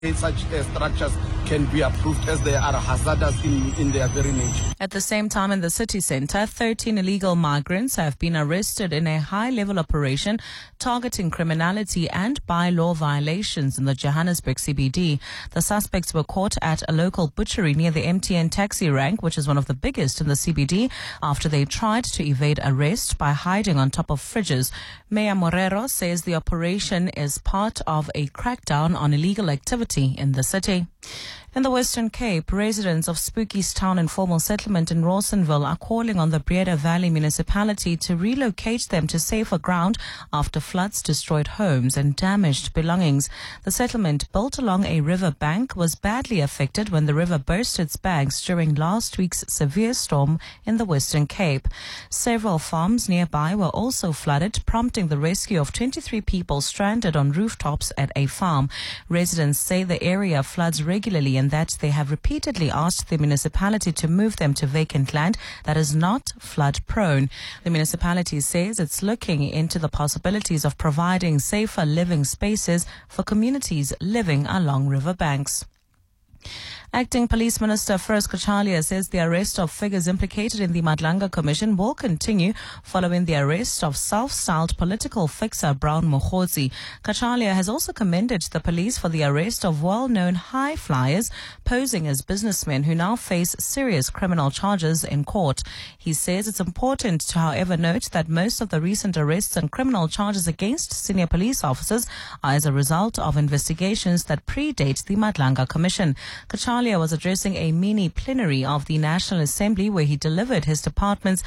such structures can be approved as they are hazardous in their very nature. At the same time, in the city centre, 13 illegal migrants have been arrested in a high-level operation targeting criminality and bylaw violations in the Johannesburg CBD. The suspects were caught at a local butchery near the MTN taxi rank, which is one of the biggest in the CBD, after they tried to evade arrest by hiding on top of fridges. Mayor Morero says the operation is part of a crackdown on illegal activity in the city. In the Western Cape, residents of Spookies Town Informal Settlement in Rawsonville are calling on the Breda Valley municipality to relocate them to safer ground after floods destroyed homes and damaged belongings. The settlement, built along a river bank, was badly affected when the river burst its banks during last week's severe storm in the Western Cape. Several farms nearby were also flooded, prompting the rescue of 23 people stranded on rooftops at a farm. Residents say the area floods regularly and that they have repeatedly asked the municipality to move them to vacant land that is not flood prone. The municipality says it's looking into the possibilities of providing safer living spaces for communities living along riverbanks. Acting Police Minister Firoz Kachalia says the arrest of figures implicated in the Madlanga Commission will continue following the arrest of self-styled political fixer Brown Mokgotsi. Kachalia has also commended the police for the arrest of well-known high flyers posing as businessmen who now face serious criminal charges in court. He says it's important to, however, note that most of the recent arrests and criminal charges against senior police officers are as a result of investigations that predate the Madlanga Commission. Kachalia was addressing a mini plenary of the National Assembly where he delivered his department's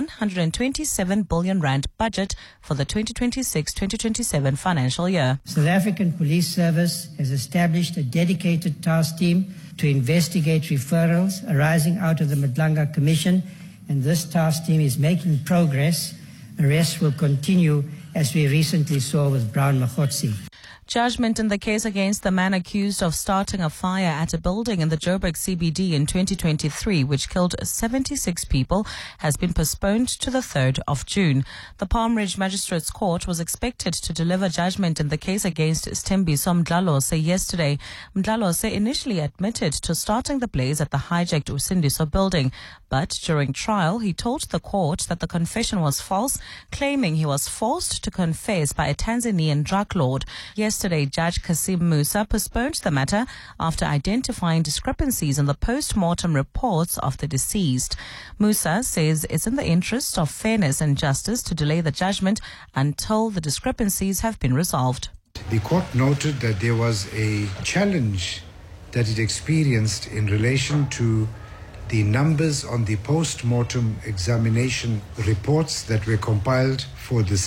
127 billion rand budget for the 2026-2027 financial year. South African Police Service has established a dedicated task team to investigate referrals arising out of the Madlanga Commission, and this task team is making progress. Arrests will continue, as we recently saw with Brown Mokgotsi. Judgment in the case against the man accused of starting a fire at a building in the Joburg CBD in 2023, which killed 76 people, has been postponed to the 3rd of June. The Palm Ridge Magistrates Court was expected to deliver judgment in the case against Sthembiso Mdlalose yesterday. Mdlalose initially admitted to starting the blaze at the hijacked Usindiso building, but during trial, he told the court that the confession was false, claiming he was forced to confess by a Tanzanian drug lord. Yesterday, Judge Kasim Musa postponed the matter after identifying discrepancies in the post-mortem reports of the deceased. Musa says it's in the interest of fairness and justice to delay the judgment until the discrepancies have been resolved. The court noted that there was a challenge that it experienced in relation to the numbers on the post-mortem examination reports that were compiled for the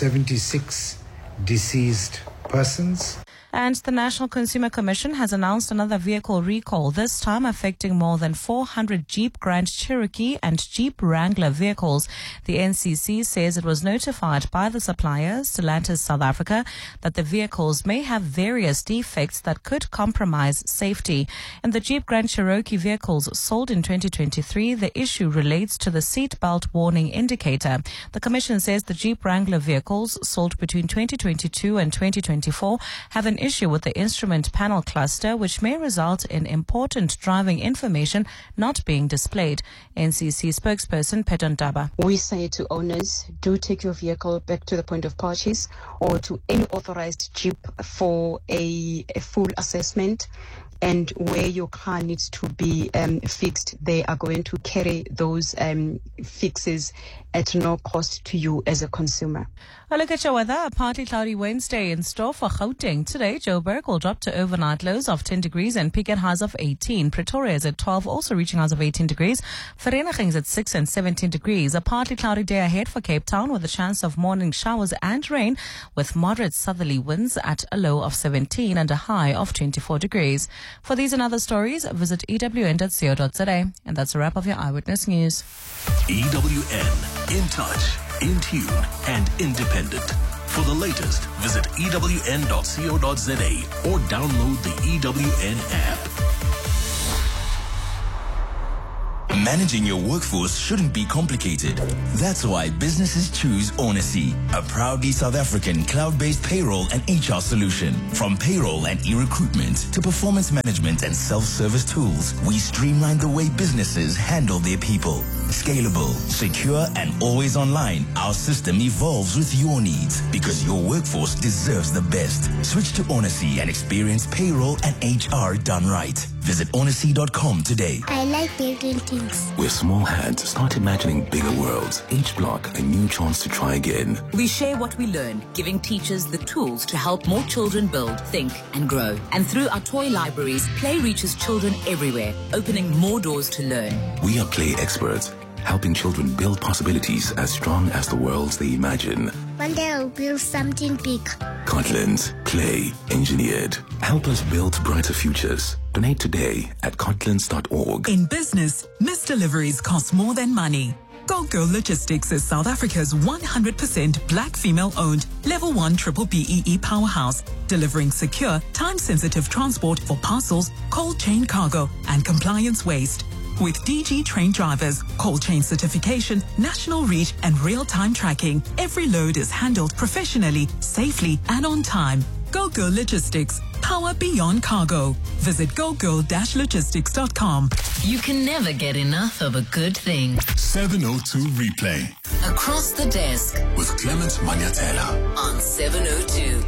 76 deceased persons. And the National Consumer Commission has announced another vehicle recall, this time affecting more than 400 Jeep Grand Cherokee and Jeep Wrangler vehicles. The NCC says it was notified by the supplier, Stellantis South Africa, that the vehicles may have various defects that could compromise safety. In the Jeep Grand Cherokee vehicles sold in 2023, the issue relates to the seatbelt warning indicator. The Commission says the Jeep Wrangler vehicles sold between 2022 and 2024 have an issue with the instrument panel cluster, which may result in important driving information not being displayed. NCC spokesperson Peton Daba. We say to owners, do take your vehicle back to the point of purchase or to any authorized Jeep for a full assessment. And where your car needs to be fixed, they are going to carry those fixes at no cost to you as a consumer. A look at your weather. A partly cloudy Wednesday in store for Gauteng. Today, Joburg will drop to overnight lows of 10 degrees and peak at highs of 18. Pretoria is at 12, also reaching highs of 18 degrees. Vereeniging is at 6 and 17 degrees. A partly cloudy day ahead for Cape Town with a chance of morning showers and rain with moderate southerly winds at a low of 17 and a high of 24 degrees. For these and other stories, visit ewn.co.za. And that's a wrap of your Eyewitness News. EWN, in touch, in tune, and independent. For the latest, visit ewn.co.za or download the EWN app. Managing your workforce shouldn't be complicated. That's why businesses choose Onacy, a proudly South African cloud-based payroll and HR solution. From payroll and e-recruitment to performance management and self-service tools, we streamline the way businesses handle their people. Scalable, secure, and always online, our system evolves with your needs because your workforce deserves the best. Switch to Onacy and experience payroll and HR done right. Visit onacy.com today. I like building things. With small hands, start imagining bigger worlds. Each block, a new chance to try again. We share what we learn, giving teachers the tools to help more children build, think, and grow. And through our toy libraries, play reaches children everywhere, opening more doors to learn. We are play experts, helping children build possibilities as strong as the worlds they imagine. One day I'll build something big. Cortland's Play Engineered. Help us build brighter futures. Donate today at cortlands.org. In business, missed deliveries cost more than money. Go Girl Logistics is South Africa's 100% black female-owned Level 1 Triple BEE powerhouse, delivering secure, time-sensitive transport for parcels, cold chain cargo, and compliance waste. With DG trained drivers, cold chain certification, national reach, and real-time tracking, every load is handled professionally, safely, and on time. Go Girl Logistics. Power beyond cargo. Visit gogirl-logistics.com. You can never get enough of a good thing. 702 Replay. Across the Desk With Clement Manyatela. on 702.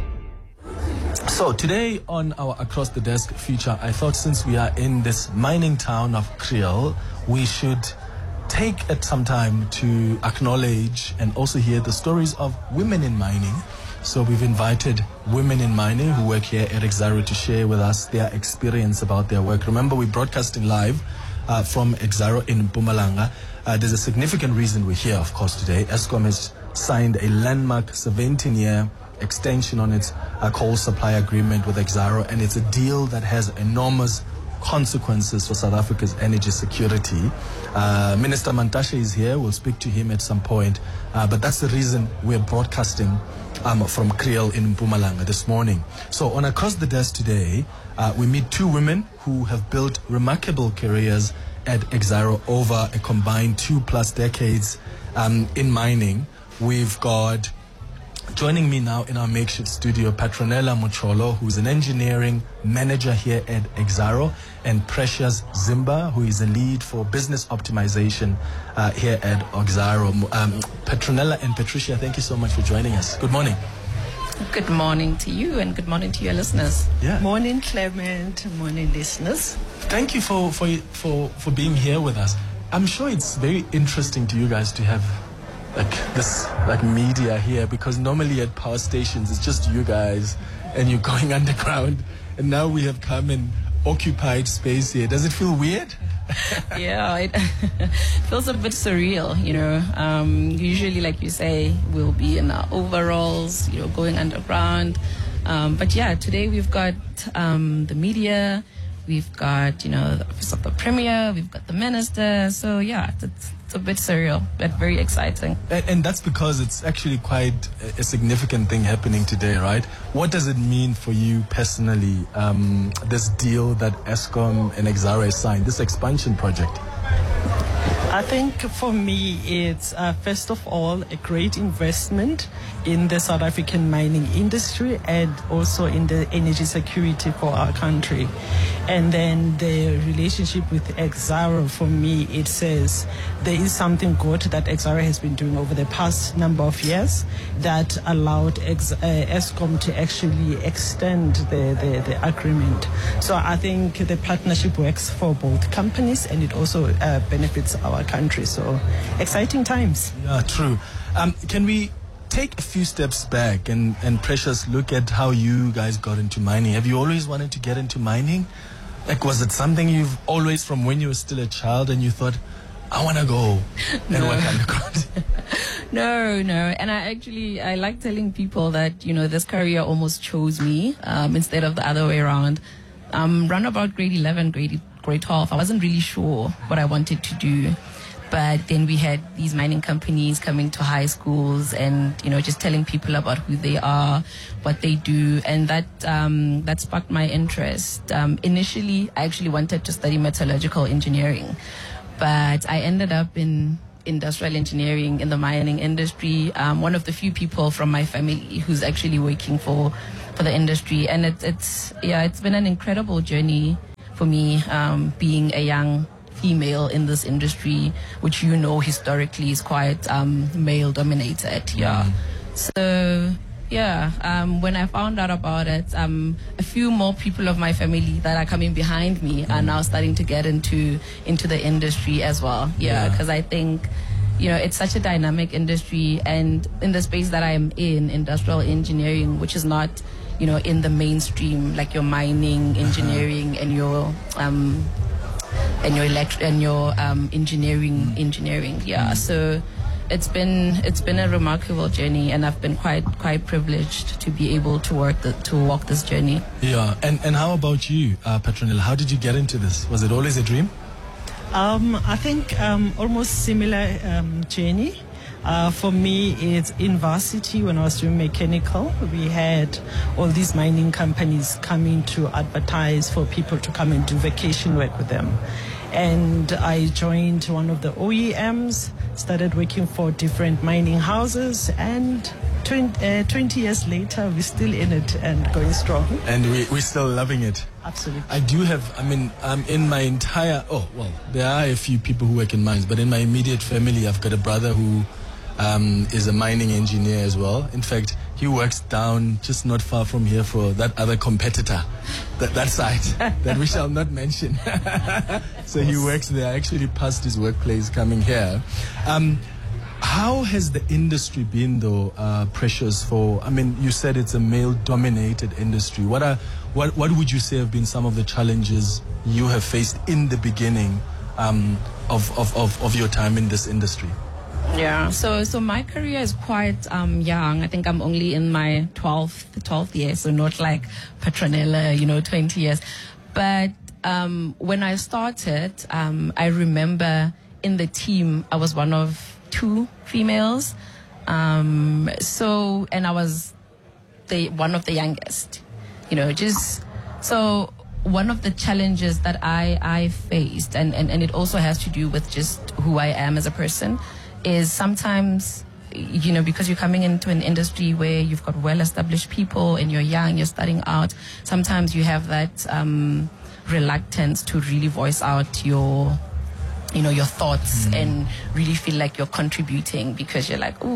So today on our Across the Desk feature, I thought since we are in this mining town of Creole, we should take some time to acknowledge and also hear the stories of women in mining. So we've invited women in mining who work here at Exxaro to share with us their experience about their work. Remember, we're broadcasting live from Exxaro in Mpumalanga. There's a significant reason we're here, of course, today. Eskom has signed a landmark 17-year extension on its coal supply agreement with Exxaro, and it's a deal that has enormous consequences for South Africa's energy security. Minister Mantashe is here. We'll speak to him at some point. But that's the reason we're broadcasting from Creole in Mpumalanga this morning. So on Across the Desk today, we meet two women who have built remarkable careers at Exxaro over a combined 2+ decades in mining. We've got, joining me now in our makeshift studio, Petronella Mucholo, who's an engineering manager here at Exxaro, and Precious Zimba, who is a lead for business optimization here at Exxaro. Petronella and Patricia, thank you so much for joining us. Good morning. Good morning to you and good morning to your listeners. Yeah. Morning, Clement. Morning, listeners. Thank you for being here with us. I'm sure it's very interesting to you guys to have this media here, because normally at power stations it's just you guys and you're going underground, and now we have come and occupied space here. Does it feel weird? Yeah, it feels a bit surreal, you know. Usually, like you say, we'll be in our overalls, you know, going underground. But yeah, today we've got the media, we've got, you know, the Office of the Premier, we've got the Minister. So yeah, it's a bit surreal, but very exciting. And that's because it's actually quite a significant thing happening today, right? What does it mean for you personally, this deal that Eskom and Exxaro has signed, this expansion project? I think for me, it's first of all a great investment in the South African mining industry and also in the energy security for our country. And then the relationship with Exxaro, for me, it says there is something good that Exxaro has been doing over the past number of years that allowed Eskom to actually extend the agreement. So I think the partnership works for both companies and it also benefits our country. So exciting times. Yeah, true. Can we take a few steps back and Precious, look at how you guys got into mining? Have you always wanted to get into mining? Like, was it something you've always, from when you were still a child, and you thought, I want to go and work underground? No. And I like telling people that, you know, this career almost chose me instead of the other way around. Round about grade 11, grade 12, I wasn't really sure what I wanted to do. But then we had these mining companies coming to high schools and, you know, just telling people about who they are, what they do. And that sparked my interest. Initially, I actually wanted to study metallurgical engineering. but I ended up in industrial engineering in the mining industry. One of the few people from my family who's actually working for the industry, and it's been an incredible journey for me, being a young female in this industry, which historically is quite male dominated. So when I found out about it, a few more people of my family that are coming behind me are now starting to get into the industry as well. Because I think it's such a dynamic industry, and in the space that I am in, industrial engineering, which is not in the mainstream like your mining engineering and your engineering. So it's been a remarkable journey, and I've been quite privileged to be able to walk this journey. And how about you, Petronella? How did you get into this? Was it always a dream? I think almost similar journey. For me, it's in varsity when I was doing mechanical. We had all these mining companies coming to advertise for people to come and do vacation work with them. And I joined one of the OEMs, started working for different mining houses, and 20 years later, we're still in it and going strong. And we're still loving it. Absolutely. I do have, in my entire, there are a few people who work in mines, but in my immediate family, I've got a brother who is a mining engineer as well. In fact, he works down just not far from here for that other competitor, that site that we shall not mention. So he works there. I actually passed his workplace coming here. How has the industry been, though, Precious? You said it's a male-dominated industry. What would you say have been some of the challenges you have faced in the beginning of your time in this industry? So my career is quite young. I think I'm only in my 12th year, so not like Petronella, 20 years. But when I started, I remember in the team, I was one of 2 females. And I was one of the youngest, so one of the challenges that I faced, and it also has to do with just who I am as a person, is sometimes, because you're coming into an industry where you've got well-established people and you're young, you're starting out, sometimes you have that reluctance to really voice out your thoughts and really feel like you're contributing, because you're like,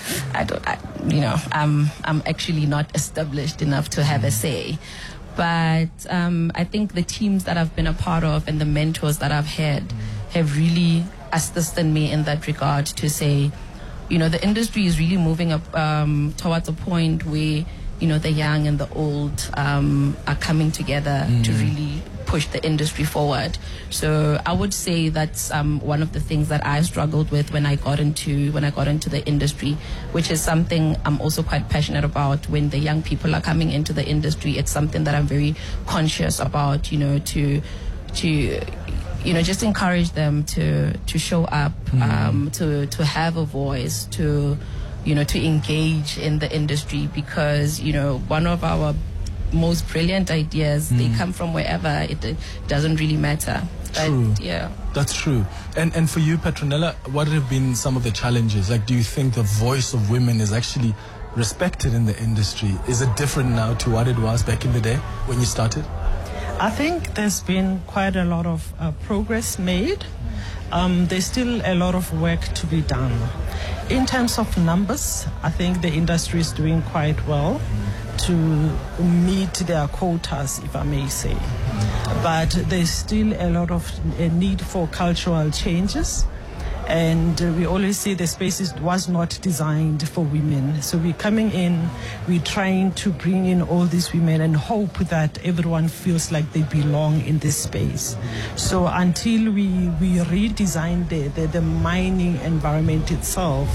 I'm actually not established enough to have a say. But I think the teams that I've been a part of and the mentors that I've had have really assisted me in that regard to say, the industry is really moving up towards a point where, the young and the old are coming together to really push the industry forward. So I would say that's one of the things that I struggled with when I got into the industry, which is something I'm also quite passionate about. When the young people are coming into the industry, it's something that I'm very conscious about, to just encourage them to show up, to have a voice, to engage in the industry, because, one of our most brilliant ideas, they come from wherever, it doesn't really matter. True. That's true. And for you, Petronella, what have been some of the challenges? Like, do you think the voice of women is actually respected in the industry? Is it different now to what it was back in the day when you started? I think there's been quite a lot of progress made. There's still a lot of work to be done. In terms of numbers, I think the industry is doing quite well to meet their quotas, if I may say. But there's still a lot of need for cultural changes. And we always say the space was not designed for women. So we're coming in, we're trying to bring in all these women and hope that everyone feels like they belong in this space. So until we redesign the mining environment itself,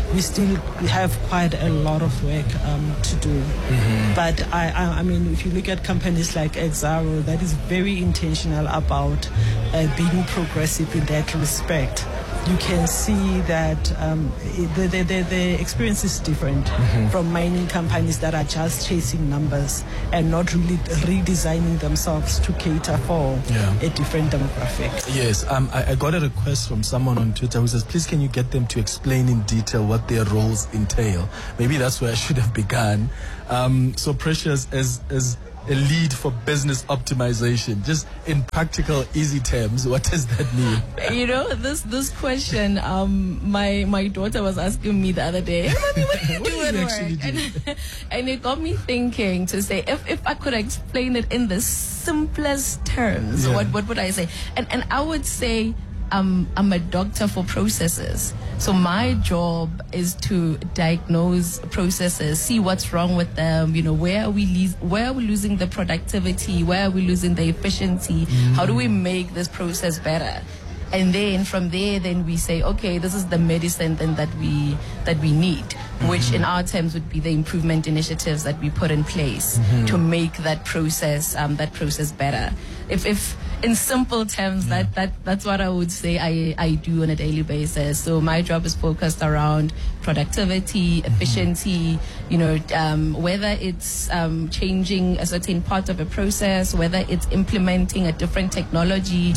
we still have quite a lot of work to do. But I mean, if you look at companies like Exxaro, that is very intentional about being progressive in that respect. You can see that the experience is different from mining companies that are just chasing numbers and not really redesigning themselves to cater for a different demographic. Yes, I got a request from someone on Twitter who says, please can you get them to explain in detail what their roles entail? Maybe that's where I should have begun. So Precious, as a lead for business optimization, just in practical, easy terms, what does that mean? You know, this question, my daughter was asking me the other day, hey, Mommy, what do you do at work? And it got me thinking to say, if I could explain it in the simplest terms, what would I say? And I would say, I'm a doctor for processes. So my job is to diagnose processes, see what's wrong with them, you know, where are we losing the productivity, where are we losing the efficiency, how do we make this process better? And then from there, then we say, okay, this is the medicine then that we need, which in our terms would be the improvement initiatives that we put in place to make that process better. If in simple terms, that's what I would say I do on a daily basis. So my job is focused around productivity, efficiency, you know, whether it's changing a certain part of a process, whether it's implementing a different technology,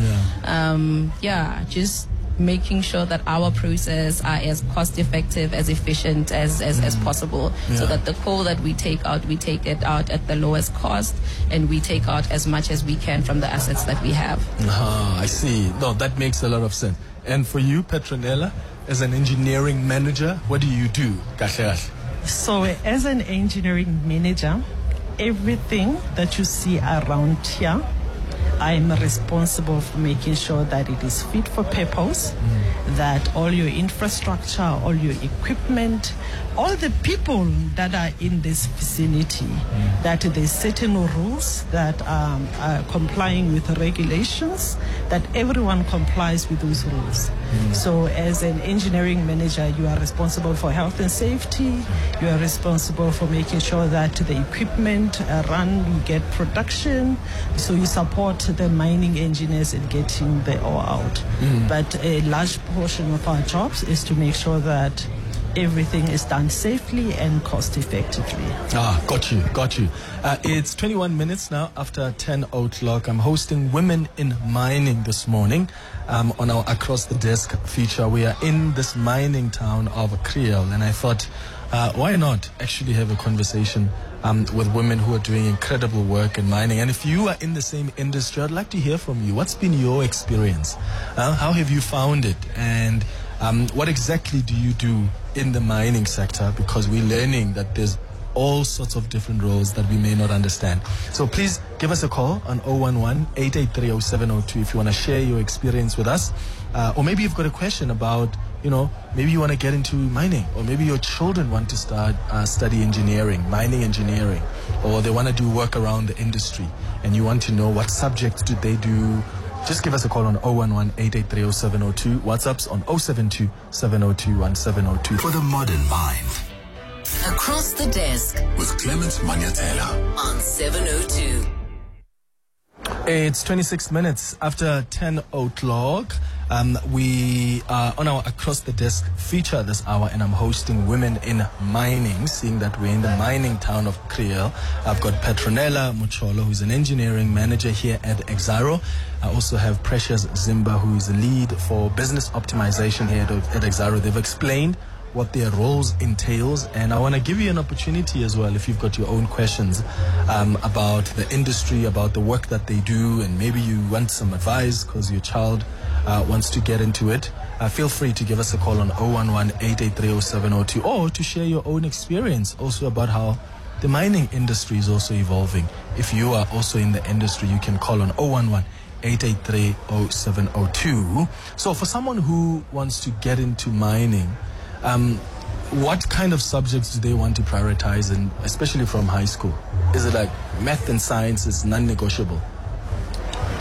just making sure that our process are as cost effective, as efficient as possible, so that the coal that we take it out at the lowest cost, and we take out as much as we can from the assets that we have. I see. No, that makes a lot of sense. And for you, Petronella, as an engineering manager, what do you do? So as an engineering manager, everything that you see around here, I'm responsible for making sure that it is fit for purpose, that all your infrastructure, all your equipment, all the people that are in this vicinity, that there's certain rules that are complying with the regulations, that everyone complies with those rules. So as an engineering manager, you are responsible for health and safety, you are responsible for making sure that the equipment run, we get production, so you support the mining engineers in getting the ore out. But a large portion of our jobs is to make sure that everything is done safely and cost effectively. Got you. It's 21 minutes now after 10 o'clock. I'm hosting Women in Mining this morning on our Across the Desk feature. We are in this mining town of Kriel, and I thought, why not actually have a conversation with women who are doing incredible work in mining. And if you are in the same industry, I'd like to hear from you. What's been your experience? How have you found it? And what exactly do you do in the mining sector? Because we're learning that there's all sorts of different roles that we may not understand. So please give us a call on 011-883-0702 if you want to share your experience with us. Or maybe you've got a question about, you know, maybe you want to get into mining, or maybe your children want to start study engineering, mining engineering, or they want to do work around the industry, and you want to know what subjects do they do. Just give us a call on 011-883-0702. WhatsApp's on 072-702-1702. For the modern mind. Across the Desk with Clemens Manyatela on 702. It's 26 minutes after 10 o'clock. We are on our Across the Desk feature this hour, and I'm hosting Women in Mining, seeing that we're in the mining town of Kriel. I've got Petronella Mucholo, who's an engineering manager here at Exxaro. I also have Precious Zimba, who is the lead for business optimization here at Exxaro. They've explained what their roles entails, and I want to give you an opportunity as well if you've got your own questions about the industry, about the work that they do, and maybe you want some advice because your child wants to get into it. Feel free to give us a call on 011-883-0702, or to share your own experience also about how the mining industry is also evolving. If you are also in the industry, you can call on 011-883-0702. So for someone who wants to get into mining, what kind of subjects do they want to prioritize, and especially from high school? Is it like math and science is non-negotiable?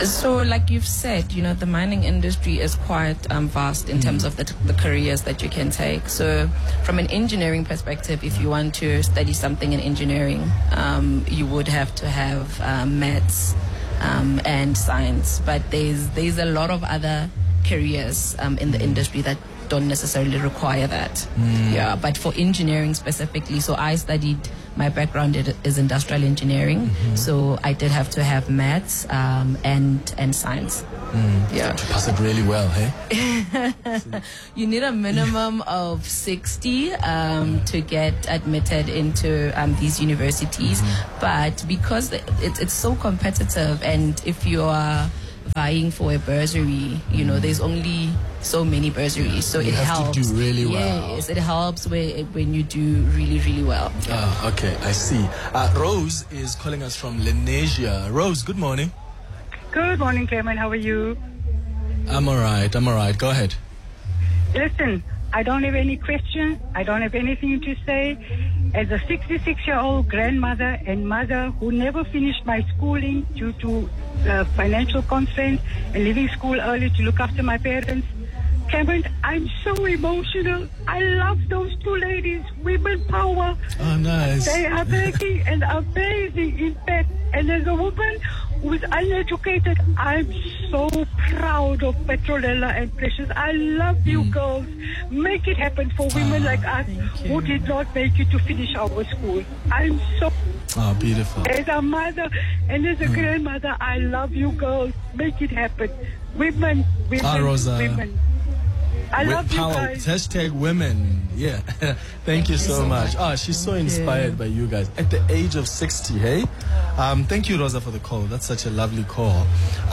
So, like you've said, the mining industry is quite vast in terms of the careers that you can take. So, from an engineering perspective, if you want to study something in engineering, you would have to have maths and science. But there's a lot of other careers in the industry that don't necessarily require that. Yeah, but for engineering specifically, so I studied, my background is industrial engineering, so I did have to have maths and science. Yeah, to pass it really well, hey? You need a minimum of 60 to get admitted into these universities, but because it's so competitive, and if you are vying for a bursary, there's only so many bursaries, so it helps. You have to do really well. Yes, it helps when you do really, really well. Okay, I see. Rose is calling us from Lenasia. Rose, good morning. Good morning, Clement. How are you? I'm all right. Go ahead. Listen, I don't have any questions. I don't have anything to say. As a 66-year-old grandmother and mother who never finished my schooling due to financial constraints and leaving school early to look after my parents, Cameron, I'm so emotional. I love those two ladies, women power. Oh, nice. They are making an amazing impact. And as a woman who's uneducated, I'm so proud of Petronella and Precious. I love you girls. Make it happen for women like us who did not make it to finish our school. I'm so... Oh, beautiful. As a mother and as a grandmother, I love you girls. Make it happen. Women, Rosa. women. I love you guys. Hashtag women. Yeah. Thank you so much. She's so inspired by you guys. At the age of 60, hey? Thank you, Rosa, for the call. That's such a lovely call.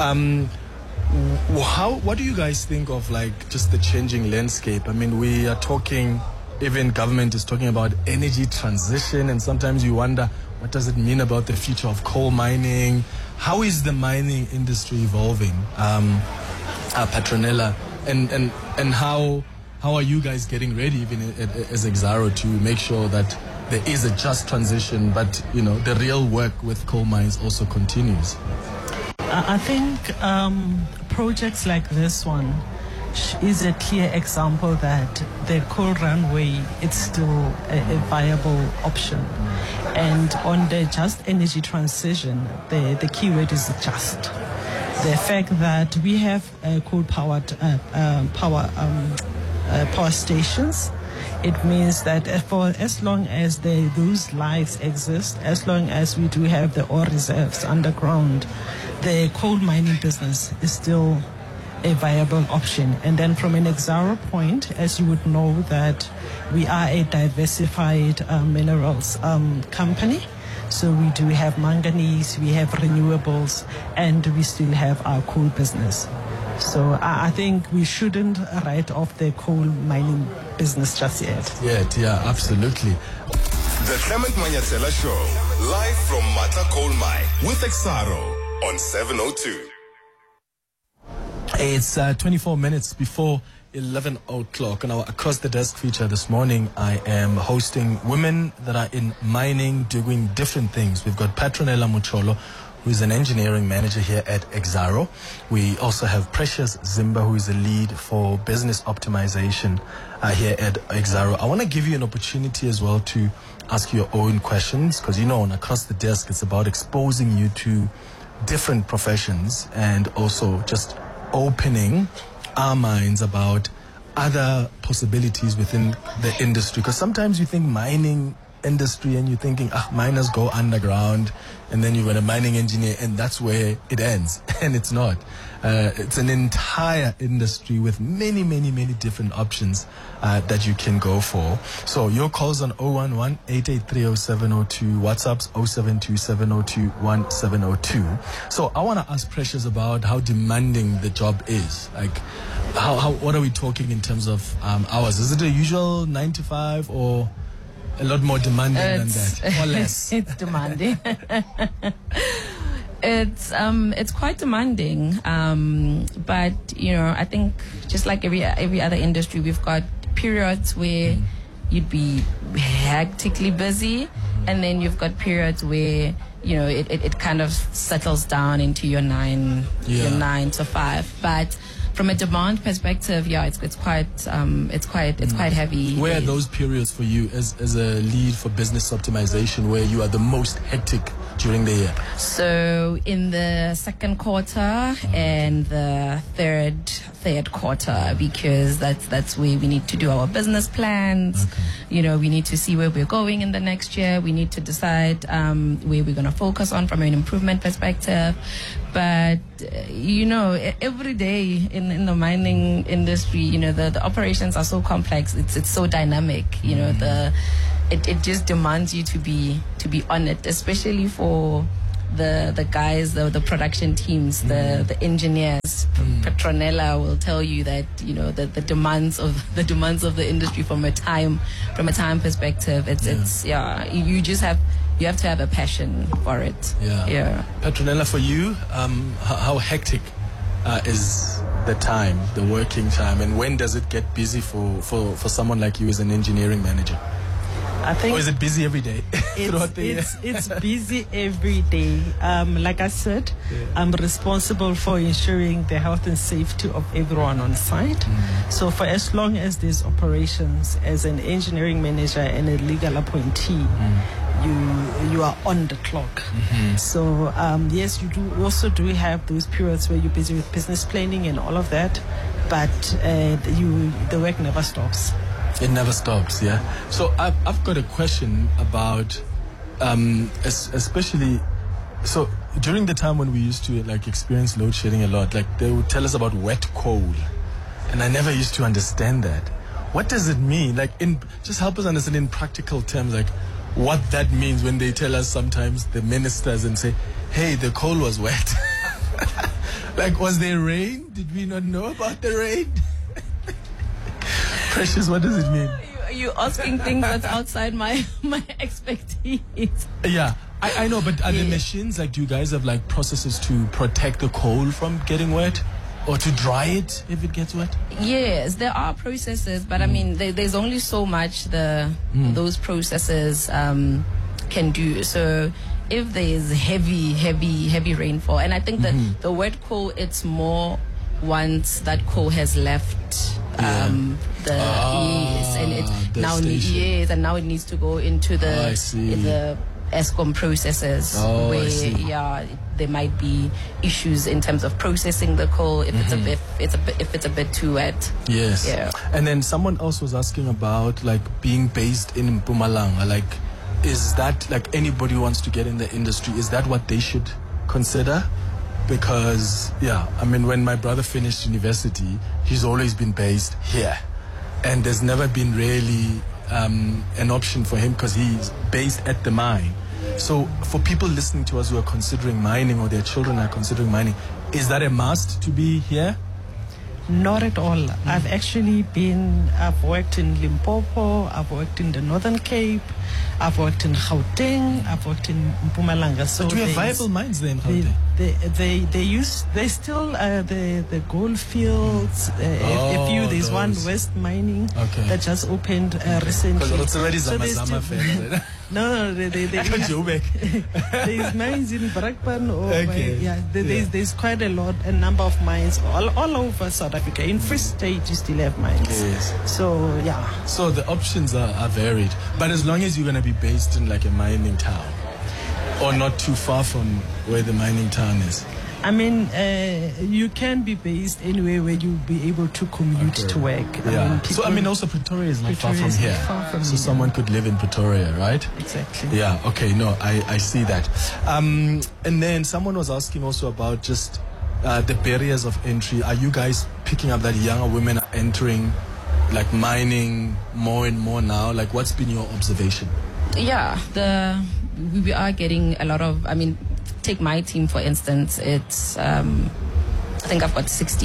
What do you guys think of, just the changing landscape? I mean, we are talking, even government is talking about energy transition, and sometimes you wonder, what does it mean about the future of coal mining? How is the mining industry evolving, Petronella? And how are you guys getting ready, even as Exxaro, to make sure that there is a just transition, but the real work with coal mines also continues? I think projects like this one is a clear example that the coal runway is still a viable option. And on the just energy transition, the key word is just. The fact that we have coal-powered power stations, it means that for as long as those lives exist, as long as we do have the ore reserves underground, the coal mining business is still a viable option. And then from an Exxaro point, as you would know, that we are a diversified minerals company. So we do have manganese, we have renewables, and we still have our coal business. So I think we shouldn't write off the coal mining business just yet. Yeah, absolutely. The Clement Manyatsela Show, live from Matla Coal Mine with Exxaro on 702. It's 24 minutes before 11 o'clock. On our Across the Desk feature this morning, I am hosting women that are in mining doing different things. We've got Petronella Mucholo, who is an engineering manager here at Exxaro. We also have Precious Zimba, who is a lead for business optimization here at Exxaro. I want to give you an opportunity as well to ask your own questions, because on Across the Desk, it's about exposing you to different professions and also just opening our minds about other possibilities within the industry. Because sometimes you think mining industry and you're thinking, miners go underground, and then you've got a mining engineer, and that's where it ends. And it's not. It's an entire industry with many, many, many different options that you can go for. So your calls on 011-883-0702, WhatsApp's 0727021702. So I want to ask Precious about how demanding the job is. What are we talking in terms of hours? Is it a usual 9 to 5 or a lot more demanding than that, or less? It's demanding. It's quite demanding, but I think just like every other industry, we've got periods where you'd be hectically busy, and then you've got periods where it kind of settles down into your 9 to 5. But from a demand perspective, it's quite heavy. Where are those periods for you as a lead for business optimization where you are the most hectic during the year? So in the second quarter and the third quarter, because that's where we need to do our business plans. Okay. We need to see where we're going in the next year. We need to decide where we're going to focus on from an improvement perspective. But every day in the mining industry, the operations are so complex. It's so dynamic. It just demands you to be on it, especially for the guys, the production teams, the engineers. Petronella will tell you that the demands of the industry from a time perspective. You have to have a passion for it. Yeah. Petronella, for you, how hectic is the working time, and when does it get busy for someone like you as an engineering manager? I think, or is it busy every day throughout the year? It's busy every day. Like I said, I'm responsible for ensuring the health and safety of everyone on site. So for as long as there's operations, as an engineering manager and a legal appointee, you are on the clock. So yes, you also do have those periods where you're busy with business planning and all of that, but the work never stops. It never stops, yeah. So I've got a question about, especially, so during the time when we used to experience load shedding a lot, they would tell us about wet coal, and I never used to understand that. What does it mean? Just help us understand in practical terms, what that means when they tell us sometimes, the ministers, and say, hey, the coal was wet. Was there rain? Did we not know about the rain? Precious, what does it mean? You're asking things that's outside my expertise. Yeah, I know, but are there machines, do you guys have processes to protect the coal from getting wet? Or to dry it if it gets wet? Yes, there are processes, but I mean, there's only so much those processes can do. So if there's heavy rainfall, and I think that the wet coal, it's more once that coal has left and now it needs to go into the ESCOM processes where there might be issues in terms of processing the coal if it's a bit too wet. Yes. Yeah. And then someone else was asking about being based in Mpumalanga. Is that anybody who wants to get in the industry, is that what they should consider? Because when my brother finished university, he's always been based here, and there's never been really an option for him because he's based at the mine. So for people listening to us who are considering mining, or their children are considering mining, is that a must to be here? Not at all. I've worked in Limpopo, I've worked in the Northern Cape, I've worked in Gauteng, I've worked in Mpumalanga. So do we have viable mines there in Gauteng? They still the gold fields. There's one West Mining that just opened recently. Because it's already Zama fans. No, there's mines in Brakpan. There's quite a number of mines all over South Africa. In Free State, you still have mines. Yes. So So the options are varied, but as long as you're going to be based in a mining town, or not too far from where the mining town is. I mean, you can be based anywhere where you'll be able to commute to work. Also Pretoria is not far from here. So someone could live in Pretoria, right? Exactly. Yeah, okay, no, I see that. And then someone was asking also about just the barriers of entry. Are you guys picking up that younger women are entering mining more and more now? What's been your observation? Yeah, we are getting a lot of, take my team for instance, it's I think I've got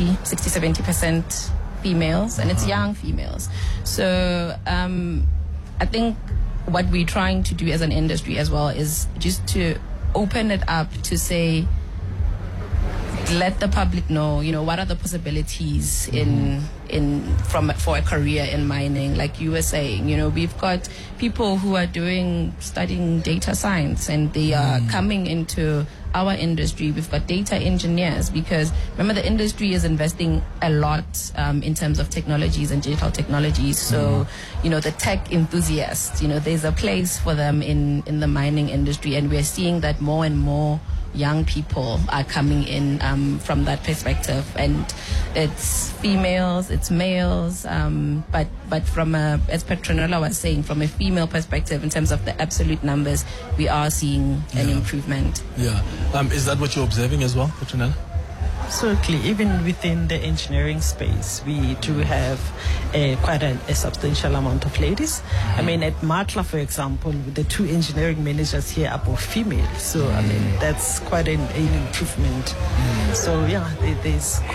60-70% females, and it's young females. So I think what we're trying to do as an industry as well is just to open it up to say let the public know, what are the possibilities for a career in mining. Like you were saying, we've got people who are studying data science, and they are coming into our industry. We've got data engineers, because remember, the industry is investing a lot in terms of technologies and digital technologies. So, the tech enthusiasts, there's a place for them in the mining industry, and we're seeing that more and more young people are coming in from that perspective, and it's females, it's males, but from as Petronella was saying, from a female perspective, in terms of the absolute numbers, we are seeing an improvement. Yeah. Is that what you're observing as well, Petronella? Certainly, even within the engineering space, we do have quite a substantial amount of ladies. I mean, at Matla, for example, the 2 engineering managers here are both female. So, I mean, that's quite an improvement. So, yeah, there's